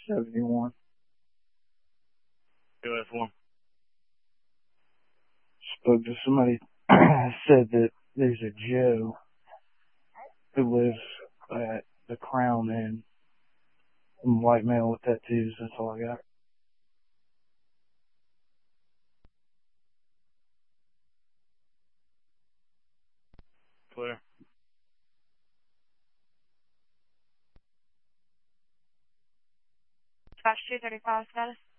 71. Go ahead for him. Spoke to somebody, said that there's a Joe who lives at the Crown Inn. Some white male with tattoos, that's all I got. Clear. Dispatch 235 status.